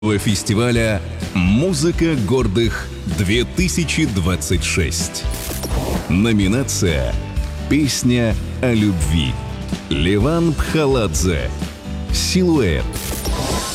фестиваля «Музыка гордых-2026». Номинация «Песня о любви». Леван Пхаладзе. «Силуэт».